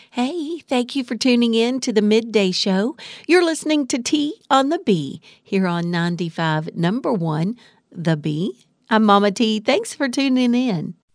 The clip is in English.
Hey, thank you for tuning in to the Midday Show. You're listening to Tea on the Bee here on 95 number 1, The Bee. I'm Mama T. Thanks for tuning in.